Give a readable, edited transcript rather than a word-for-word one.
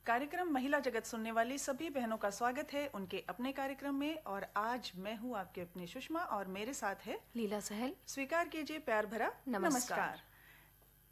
कार्यक्रम महिला जगत सुनने वाली सभी बहनों का स्वागत है उनके अपने कार्यक्रम में। और आज मैं हूँ आपके अपनी सुषमा और मेरे साथ है लीला सहल। स्वीकार कीजिए प्यार भरा नमस्कार।